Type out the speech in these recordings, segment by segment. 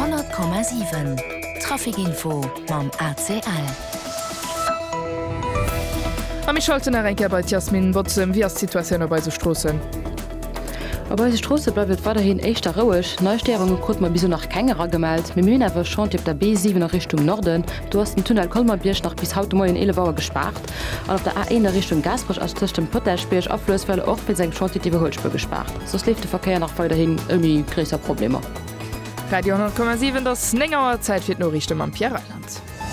100,7 Trafikinfo mam ACL. Am ich schalten Enke bei Jasmin Botzem wie Situation bei Strossen. Aber die Straße bleibt weiterhin echt ruhig. Neusteuerungen konnte man bis nach Kängerer gemeldet. Mit mir aber schon auf der B7 nach Richtung Norden. Du hast den Tunnel Kolmerbirsch nach bis heute Morgen in 11 Uhr gespart. Und auf der A1 Richtung Gasbruch aus zwischen Potterspirsch Abflussfälle auch für seine Chantitive Holzspur gespart. So schläft der Verkehr nach weiterhin irgendwie größer Probleme. Radio 100,7, das längere Zeit wird nur Richtung am Pierreland.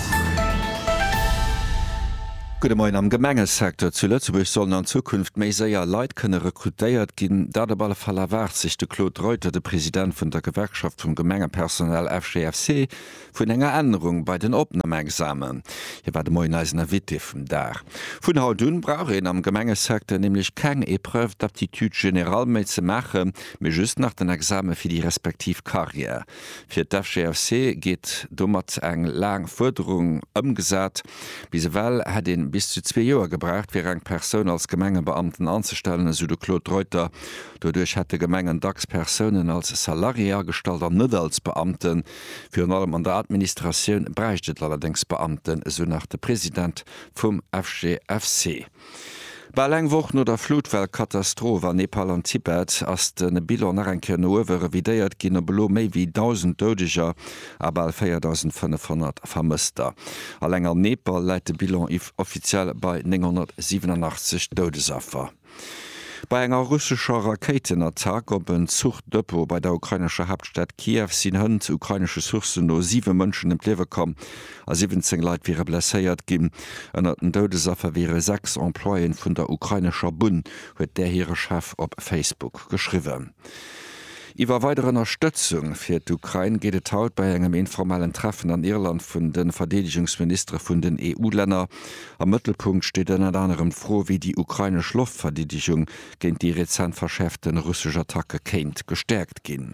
Gute Morgen am Gemengesektor zu Lützeburg sollen an Zukunft méi séier Leiit kënne rekrutéiert ginn, da der balle Fall erwart sich de Claude Reuter, der Präsident vun der Gewerkschaft vum Gemengepersonal FGFC, vun enger Änderung bei den Opnahmeexamen. Hier war de Moin eisener Wittiffen da. Vun Hautun brauch en am Gemengesektor nämlich keng Epreuve d'Aptitude general méi ze machen, me just nach den Examen fir die respektiv Karriere. Fir d'FGFC geht dummert eng lang Forderung ëmgesat, wie se well hat den bis zu 2 Jahre gebracht, wie eng Person als Gemengebeamten anzustellen, so de Claude Reuter. Dadurch hätte Gemengen DAX Personen als Salariagestalter net als Beamten. Für allem an der Administration bräichtet allerdings Beamten, so nach der Präsident vom FGFC. Bei Längwoch no der Flutwellkatastrophe an Nepal an Tibet ass den Bilan nach enke nower vidéiert ginne belo méi wie 1000 Dodeger, aber 4500 Vermëster. A enger Nepal läit de Bilan offiziell bei 987 Dodesaffer. Bei enger russischer Raketenattack op en Zuchtdepot bei der ukrainischer Hauptstadt Kiew sinn hënd ukrainische Sourcen no 7 Mënschen em Lewe kom, a 17 Leiit wäre blesséiert ginn. Ënner den Dodesaffer wäre 6 Emploien vun der ukrainischer Bund, huet der hire Chef op Facebook geschriwen. Iwer weitere Unterstützung fir d'Ukraine geht et haut bei engem informellen Treffen an Irland vun den Verteidigungsminister vun den EU-Länder. Am Mittelpunkt steht en anderem froh, wie die ukrainische Luftverteidigung géint die rezent verschärften russische Attacke kennt gestärkt ginn.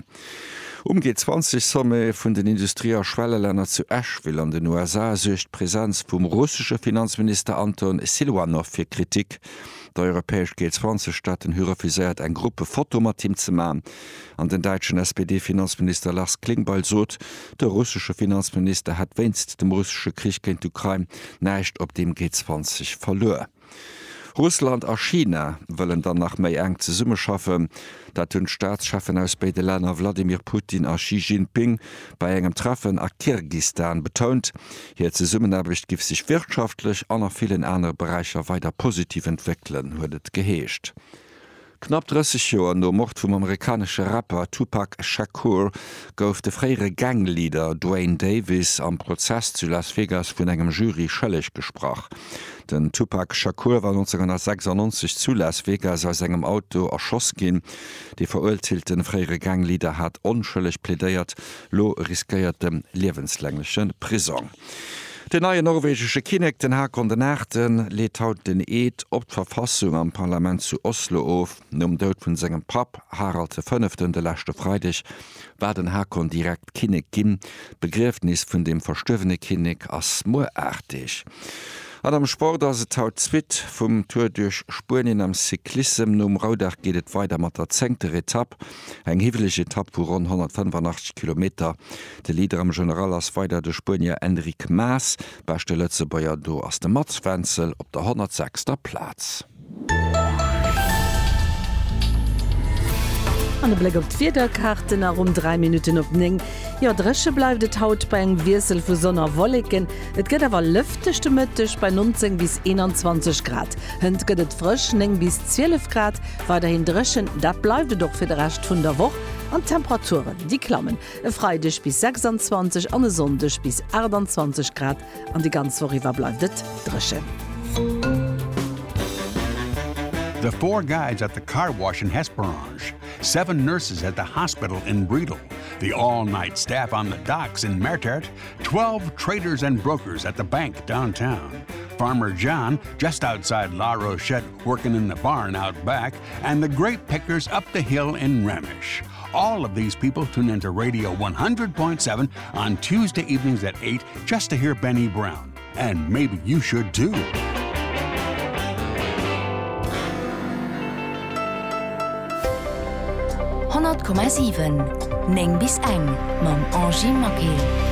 G20-Somme vun den Industrieschwelleländer zu Asheville an den USA sucht Präsenz vum russische Finanzminister Anton Silwanov fir Kritik. Der europäisch G20-Staaten hyrafisiert eng Gruppe Fotomateam ze machen. An den deutschen SPD-Finanzminister Lars Klingbeil sot, der russische Finanzminister hat wennst dem russische Krieg gegen die Ukraine näicht op dem G20 verlor. Russland a China wollen dann nach méi eng ze Summe schaffen, dat hunn Staatschefen aus beide Länder Wladimir Putin a Xi Jinping bei engem Treffen a Kirgisistan betont. Hier ze Summenerbecht gif sich wirtschaftlich an vielen anderen Bereicher weiter positiv entwickeln, huet geheescht. Knapp 30 Jahre no Mord vum amerikanische Rapper Tupac Shakur gouf de freiere Gangleader Dwayne Davis am Prozess zu Las Vegas vun engem Jury schëllig gesprach. Den Tupac Shakur war 1996 zu Las Vegas aus engem Auto erschoss gin. Die verurteilten freiere Gangleader hat onschëllig plädeiert, lo riskiert dem lebenslänglichen Prison. Der neue norwegische Kinnek den Hakon den Nächten lädt haut den Eed op d'Verfassung am Parlament zu Oslo auf. Nom Deut vun segem Pap Harald V. de letzte Freitag war den Hakon direkt Kinnek ginn. Begriffnis vun dem verstöwene Kinnek as moartig. An am Sport as se haut Zwit vum Tour durch Spurien am Cyklism nom Raudach gehtt weiter mat der 10. Etapp, eng hiwelege Etapp vu rund 185 km. De Lieder am General ass weiter de Spurnier Enric Maas, beste Lëtzebäier do ass dem Matzwenzel op der 106. Platz. An de Blick op d'Vierderkarten a 3 Minuten op Ning. Ja, Dresche bleibt haut bei eng Wirsel vu Sonner Wolliken. Et gëtt awer lüftechte Mëttech bei 19 bis 21 Grad. Hënd gëtt frisch 9 bis 12 Grad, weiterhin dreschen, dat bleibt doch fir de Rest vun der Woche. An Temperaturen, die klammen. E Freitag bis 26, an e Sonntag bis 28 Grad. An die ganz Woche bleibt dreschen. The 4 guides at the car wash in Hesperange, 7 nurses at the hospital in Bredel, the all-night staff on the docks in Mertert, 12 traders and brokers at the bank downtown, Farmer John just outside La Rochette working in the barn out back, and the grape pickers up the hill in Remish. All of these people tune into Radio 100.7 on Tuesday evenings at 8 just to hear Benny Brown. And maybe you should too. 100,7 100,7 Neng bis eng mam Angie Mackey.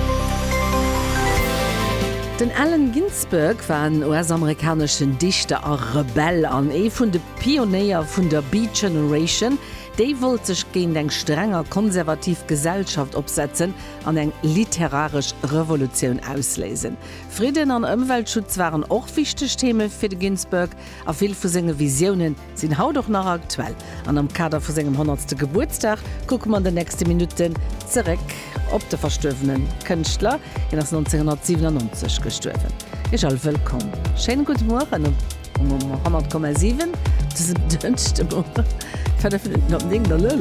Den Allen Ginsberg war ein US-amerikanischen Dichter a Rebell an vun de Pionier vun der Beat Generation, déi wollt sech gegen eng strenger konservativ Gesellschaft opsetzen an eng literarisch Revolution auslesen. Frieden an Umweltschutz waren auch wichtig Themen fir de Ginsberg, a viel vu senge Visionen sind haut doch noch aktuell. An am Kader vu segem 100. Geburtstag guckt man de nächste Minuten zurück op de verstöwenen Künstler in das 1997 gestorben. Ich all willkommen. Schönen guten Morgen um 100,7 dünnchte Ding der Lölle.